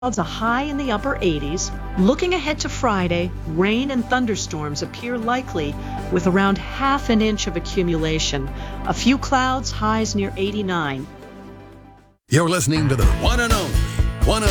Clouds a high in the upper 80s. Looking ahead to Friday, rain and thunderstorms appear likely with around half an inch of accumulation. A few clouds, highs near 89. You're listening to the one and only